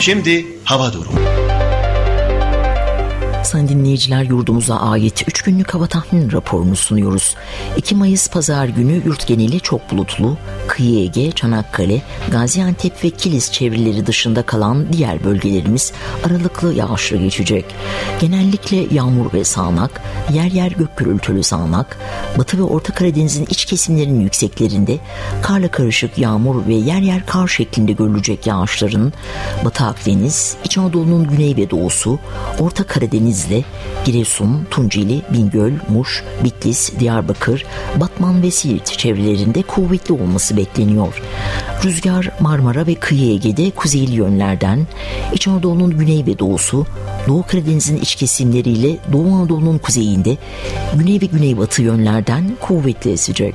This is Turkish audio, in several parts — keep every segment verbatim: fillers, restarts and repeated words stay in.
Şimdi hava durumu. Sayın dinleyiciler, yurdumuza ait üç günlük hava tahmin raporunu sunuyoruz. iki Mayıs Pazar günü yurt geneli çok bulutlu, kıyı Ege, Çanakkale, Gaziantep ve Kilis çevreleri dışında kalan diğer bölgelerimiz aralıklı yağışlı geçecek. Genellikle yağmur ve sağanak, yer yer gök gürültülü sağanak, Batı ve Orta Karadeniz'in iç kesimlerinin yükseklerinde karla karışık yağmur ve yer yer kar şeklinde görülecek yağışların Batı Akdeniz, İç Anadolu'nun güney ve doğusu, Orta Karadeniz ile Giresun, Tunceli, Bingöl, Muş, Bitlis, Diyarbakır, Batman ve Siirt çevrelerinde kuvvetli olması bekleniyor. Rüzgar Marmara ve kıyı Ege'de kuzeyli yönlerden, İç Anadolu'nun güney ve doğusu, Doğu Karadeniz'in iç kesimleriyle Doğu Anadolu'nun kuzeyinde güney ve güneybatı yönlerden kuvvetli esecek.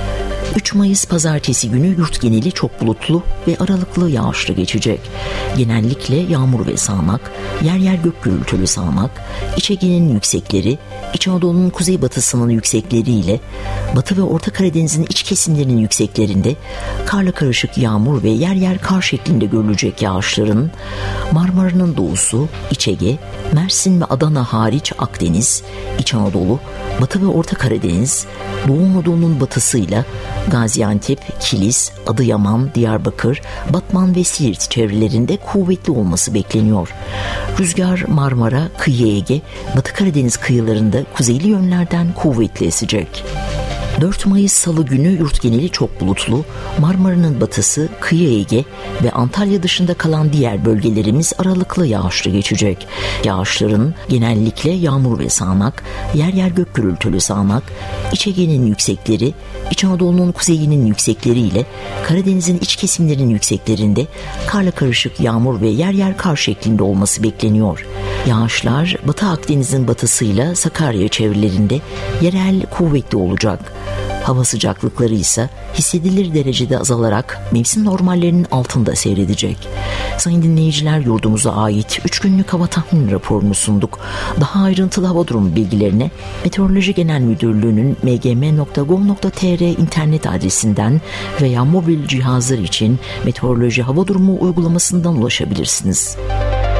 üç Mayıs Pazartesi günü yurt geneli çok bulutlu ve aralıklı yağışlı geçecek. Genellikle yağmur ve sağanak, yer yer gök gürültülü sağanak, İç Ege'nin yüksekleri, İç Anadolu'nun kuzeybatısının yüksekleriyle Batı ve Orta Karadeniz'in iç kesimlerinin yükseklerinde karla karışık yağmur ve yer yer kar şeklinde görülecek yağışların Marmara'nın doğusu, İç Ege, Mersin ve Adana hariç Akdeniz, İç Anadolu, Batı ve Orta Karadeniz, Doğu Anadolu'nun batısıyla Gaziantep, Kilis, Adıyaman, Diyarbakır, Batman ve Siirt çevrelerinde kuvvetli olması bekleniyor. Rüzgar Marmara, kıyı Ege, Batı Karadeniz kıyılarında kuzeyli yönlerden kuvvetli esecek. dört Mayıs Salı günü yurt geneli çok bulutlu, Marmara'nın batısı, kıyı Ege ve Antalya dışında kalan diğer bölgelerimiz aralıklı yağışlı geçecek. Yağışların genellikle yağmur ve sağanak, yer yer gök gürültülü sağanak, İç Ege'nin yüksekleri, İç Anadolu'nun kuzeyinin yüksekleriyle Karadeniz'in iç kesimlerinin yükseklerinde karla karışık yağmur ve yer yer kar şeklinde olması bekleniyor. Yağışlar Batı Akdeniz'in batısıyla Sakarya çevrelerinde yerel kuvvetli olacak. Hava sıcaklıkları ise hissedilir derecede azalarak mevsim normallerinin altında seyredecek. Sayın dinleyiciler, yurdumuza ait üç günlük hava tahmin raporunu sunduk. Daha ayrıntılı hava durumu bilgilerine Meteoroloji Genel Müdürlüğü'nün m g m nokta gov nokta t r internet adresinden veya mobil cihazlar için Meteoroloji Hava Durumu uygulamasından ulaşabilirsiniz.